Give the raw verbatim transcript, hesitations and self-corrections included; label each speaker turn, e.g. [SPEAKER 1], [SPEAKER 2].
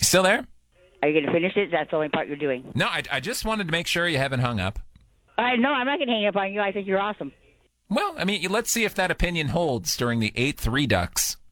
[SPEAKER 1] Still there?
[SPEAKER 2] Are you going to finish it? That's the only part you're doing.
[SPEAKER 1] No, I, I just wanted to make sure you haven't hung up.
[SPEAKER 2] I no, I'm not going to hang up on you. I think you're awesome.
[SPEAKER 1] Well, I mean, let's see if that opinion holds during the eighth Redux.